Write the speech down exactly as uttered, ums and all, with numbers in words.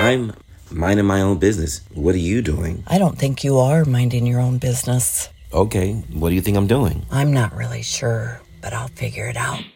I'm minding my own business. What are you doing? I don't think you are minding your own business. Okay, what do you think I'm doing? I'm not really sure, but I'll figure it out.